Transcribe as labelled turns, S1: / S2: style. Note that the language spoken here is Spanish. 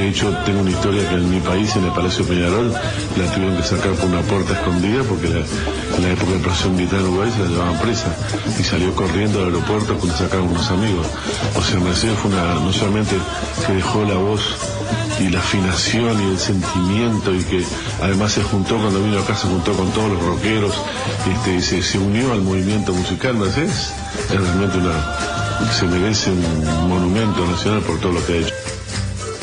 S1: De hecho, tengo una historia que en mi país, en el Palacio Peñarol, la tuvieron que sacar por una puerta escondida porque en la época del proceso militar en Uruguay se la llevaban presa y salió corriendo al aeropuerto cuando sacaron unos amigos. O sea, Mercedes fue no solamente que dejó la voz y la afinación y el sentimiento, y que además se juntó, cuando vino acá se juntó con todos los rockeros, y se unió al movimiento musical. Mercedes es realmente se merece un monumento nacional por todo lo que ha hecho.